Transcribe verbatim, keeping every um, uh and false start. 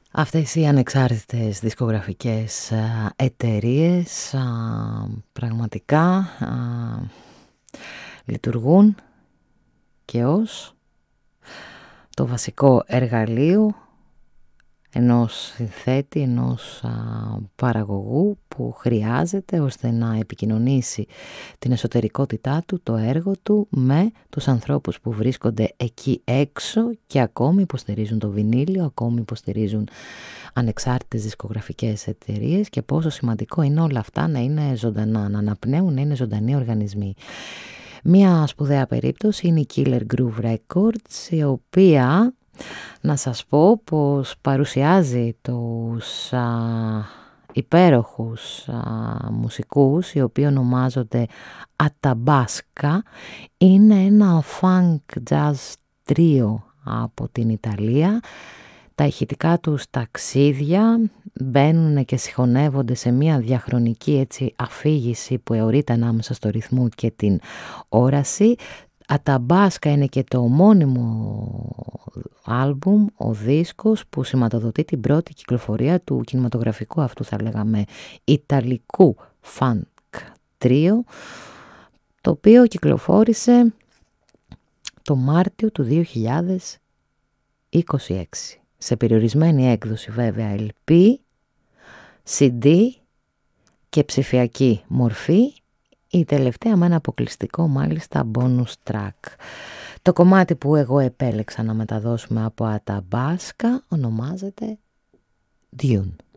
Αυτές οι ανεξάρτητες δισκογραφικές εταιρείες α, πραγματικά α, λειτουργούν και ως το βασικό εργαλείο ενός συνθέτη, ενός α, παραγωγού που χρειάζεται ώστε να επικοινωνήσει την εσωτερικότητά του, το έργο του με τους ανθρώπους που βρίσκονται εκεί έξω και ακόμη υποστηρίζουν το βινίλιο, ακόμη υποστηρίζουν ανεξάρτητες δισκογραφικές εταιρείες και πόσο σημαντικό είναι όλα αυτά να είναι ζωντανά, να αναπνέουν, να είναι ζωντανοί οργανισμοί. Μία σπουδαία περίπτωση είναι η Killer Groove Records, η οποία να σας πω πως παρουσιάζει τους α, υπέροχους α, μουσικούς οι οποίοι ονομάζονται Atabasca. Είναι ένα funk jazz τρίο από την Ιταλία. Τα ηχητικά τους ταξίδια μπαίνουν και συγχωνεύονται σε μια διαχρονική έτσι αφήγηση που αιωρείται ανάμεσα στο ρυθμό και την όραση. Αταμπάσκα είναι και το ομώνυμο άλμπουμ, ο δίσκος που σηματοδοτεί την πρώτη κυκλοφορία του κινηματογραφικού αυτού θα λέγαμε ιταλικού funk τρίο, το οποίο κυκλοφόρησε το Μάρτιο του δύο χιλιάδες είκοσι έξι. Σε περιορισμένη έκδοση βέβαια ελ πι, σι ντι και ψηφιακή μορφή, η τελευταία με ένα αποκλειστικό μάλιστα bonus track. Το κομμάτι που εγώ επέλεξα να μεταδώσουμε από Αταμπάσκα ονομάζεται Dune.